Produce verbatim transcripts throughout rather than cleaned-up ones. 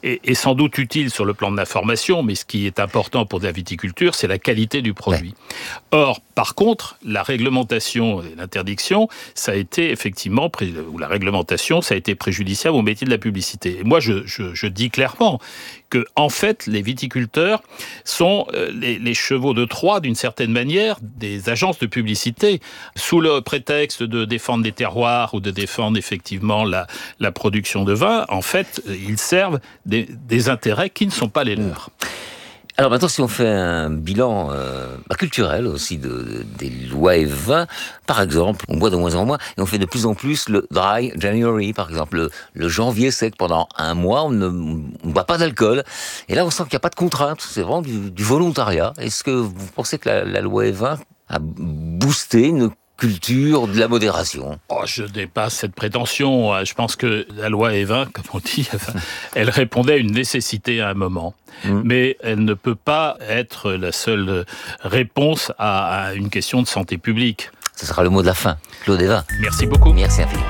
est, est sans doute utile sur le plan de l'information, mais ce qui est important pour la viticulture, c'est la qualité du produit. Ouais. Or, par contre, la réglementation et l'interdiction, ça a été effectivement, ou la réglementation, ça a été préjudiciable au métier de la publicité. Et moi, je, je, je dis clairement que, en fait, les viticulteurs sont les, les chevaux de Troie, d'une certaine manière, des agences de publicité, sous le prétexte de défendre les terroirs ou de défendre effectivement la, la production de vin. En fait, ils servent des, des intérêts qui ne sont pas les leurs. Alors maintenant, si on fait un bilan euh, bah, culturel aussi de, de, des lois et vins, par exemple, on boit de moins en moins et on fait de plus en plus le dry January, par exemple, le, le janvier sec. Pendant un mois, on ne on boit pas d'alcool. Et là, on sent qu'il n'y a pas de contrainte, c'est vraiment du, du volontariat. Est-ce que vous pensez que la, la loi et vins a boosté une culture de la modération? Oh, je dépasse cette prétention. Je pense que la loi Evin, comme on dit, elle répondait à une nécessité à un moment. Mmh. Mais elle ne peut pas être la seule réponse à une question de santé publique. Ce sera le mot de la fin. Claude Evin. Merci beaucoup. Merci infiniment.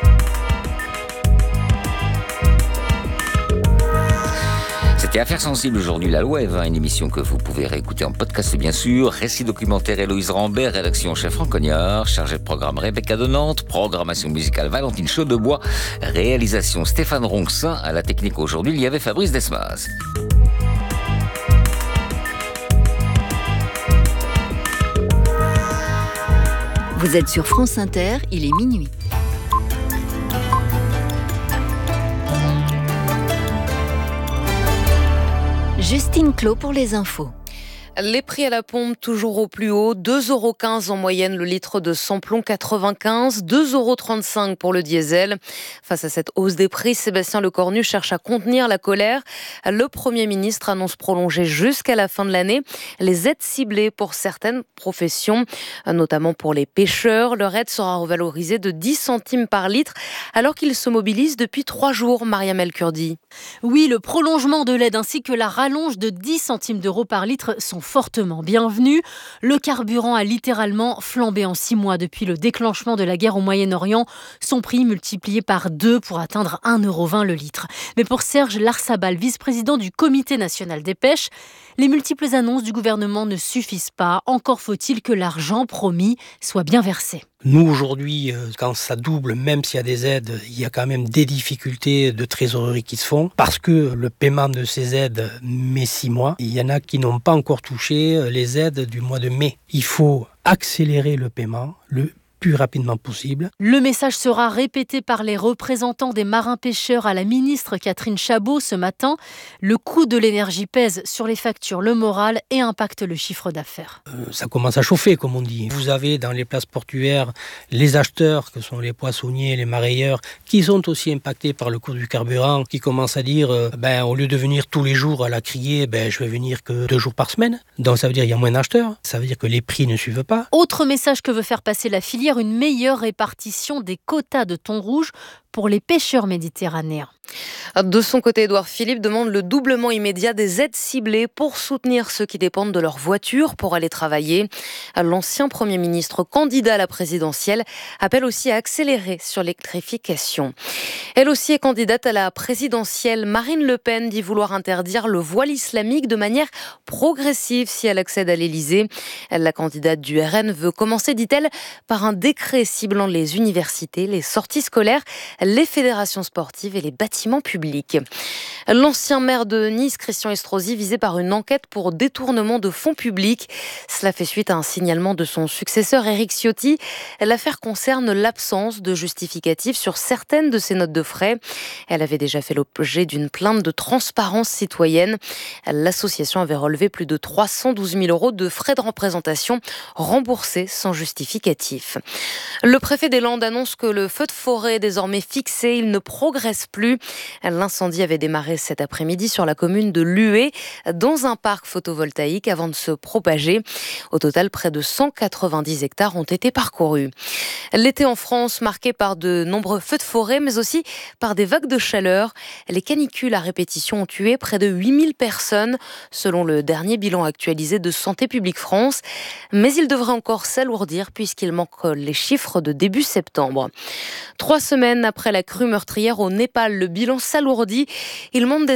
C'était Affaires sensibles aujourd'hui, la loi Evin, une émission que vous pouvez réécouter en podcast bien sûr. Récit documentaire Héloïse Rambert, rédaction chef Franck Cognard, chargé de programme Rebecca de Nantes, programmation musicale Valentine Chaudebois, réalisation Stéphane Ronxin, à la technique aujourd'hui il y avait Fabrice Desmas. Vous êtes sur France Inter, il est minuit. Justine Clos pour les infos. Les prix à la pompe toujours au plus haut, deux euros quinze en moyenne le litre de samplon quatre-vingt-quinze, deux euros trente-cinq pour le diesel. Face à cette hausse des prix, Sébastien Lecornu cherche à contenir la colère. Le Premier ministre annonce prolonger jusqu'à la fin de l'année les aides ciblées pour certaines professions, notamment pour les pêcheurs. Leur aide sera revalorisée de dix centimes par litre alors qu'ils se mobilisent depuis trois jours, Mariam El Kurdi. Oui, le prolongement de l'aide ainsi que la rallonge de dix centimes d'euros par litre sont fortement bienvenue. Le carburant a littéralement flambé en six mois depuis le déclenchement de la guerre au Moyen-Orient. Son prix multiplié par deux pour atteindre un euro vingt le litre. Mais pour Serge Larsabal, vice-président du Comité national des pêches, les multiples annonces du gouvernement ne suffisent pas. Encore faut-il que l'argent promis soit bien versé. Nous, aujourd'hui, quand ça double, même s'il y a des aides, il y a quand même des difficultés de trésorerie qui se font parce que le paiement de ces aides met six mois. Il y en a qui n'ont pas encore touché les aides du mois de mai. Il faut accélérer le paiement, le plus rapidement possible. Le message sera répété par les représentants des marins-pêcheurs à la ministre Catherine Chabot ce matin. Le coût de l'énergie pèse sur les factures, le moral et impacte le chiffre d'affaires. Euh, ça commence à chauffer, comme on dit. Vous avez dans les places portuaires les acheteurs, que sont les poissonniers, les marailleurs, qui sont aussi impactés par le coût du carburant, qui commencent à dire, euh, ben, au lieu de venir tous les jours à la criée, ben, je vais venir que deux jours par semaine. Donc ça veut dire qu'il y a moins d'acheteurs, ça veut dire que les prix ne suivent pas. Autre message que veut faire passer la filière, une meilleure répartition des quotas de thon rouge pour les pêcheurs méditerranéens. De son côté, Édouard Philippe demande le doublement immédiat des aides ciblées pour soutenir ceux qui dépendent de leur voiture pour aller travailler. L'ancien Premier ministre candidat à la présidentielle appelle aussi à accélérer sur l'électrification. Elle aussi est candidate à la présidentielle. Marine Le Pen dit vouloir interdire le voile islamique de manière progressive si elle accède à l'Élysée. La candidate du R N veut commencer, dit-elle, par un décret ciblant les universités, les sorties scolaires, les fédérations sportives et les bâtiments publics. L'ancien maire de Nice, Christian Estrosi, visé par une enquête pour détournement de fonds publics. Cela fait suite à un signalement de son successeur Éric Ciotti. L'affaire concerne l'absence de justificatifs sur certaines de ses notes de frais. Elle avait déjà fait l'objet d'une plainte de transparence citoyenne. L'association avait relevé plus de trois cent douze mille euros de frais de représentation remboursés sans justificatif. Le préfet des Landes annonce que le feu de forêt est désormais fixé. Il ne progresse plus. L'incendie avait démarré cet après-midi sur la commune de Lué, dans un parc photovoltaïque, avant de se propager. Au total, près de cent quatre-vingt-dix hectares ont été parcourus. L'été en France, marqué par de nombreux feux de forêt, mais aussi par des vagues de chaleur. Les canicules à répétition ont tué près de huit mille personnes, selon le dernier bilan actualisé de Santé publique France. Mais il devrait encore s'alourdir, puisqu'il manque les chiffres de début septembre. Trois semaines après la crue meurtrière au Népal, le bilan s'alourdit. Il monte des